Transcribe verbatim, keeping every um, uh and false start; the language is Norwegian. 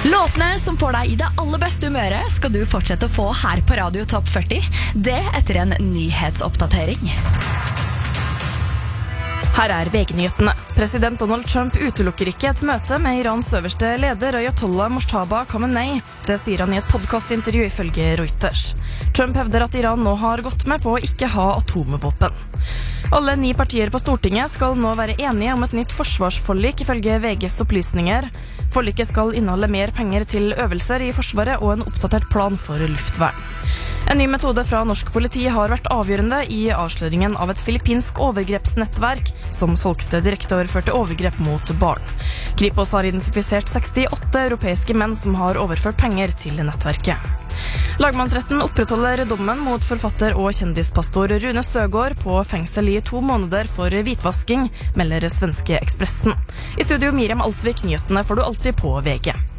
Låtene som får deg i det aller beste humøret skal du fortsette å få her på Radio Topp førti. Det etter en nyhetsoppdatering. Her er V G-nyhetene. President Donald Trump utelukker ikke et møte med Irans øverste leder Ayatollah Mojtaba Khamenei. Det sier han i et podcastintervju ifølge Reuters. Trump hevder at Iran nå har gått med på å ikke ha atomvåpen. Alle ni partier på Stortinget skal nå være enige om et nytt forsvarsforlik ifølge V G's opplysninger. Forliket skal inneholde mer penger til øvelser i Forsvaret og en oppdatert plan for luftvern. En ny metode fra norsk politi har vært avgjørende i avsløringen av et filippinsk overgrepsnettverk som solgte direkteoverførte overgrep mot barn. Kripos har identifisert sekstiåtte europeiske menn som har overført penger til nettverket. Lagmannsretten opprettholder dommen mot forfatter og kjendispastor Rune Søgaard på fengsel i to måneder for hvitvasking, melder svenske Expressen. I studio Miriam Alsvik, nyhetene får du alltid på V G.